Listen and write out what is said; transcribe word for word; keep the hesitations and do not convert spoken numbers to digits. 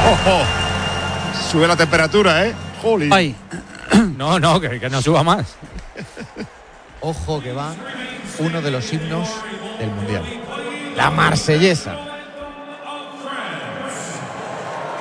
Ojo. Sube la temperatura, ¿eh? Jolín. Ay. No, no, que, que no suba más. Ojo que va uno de los himnos del Mundial. La Marsellesa.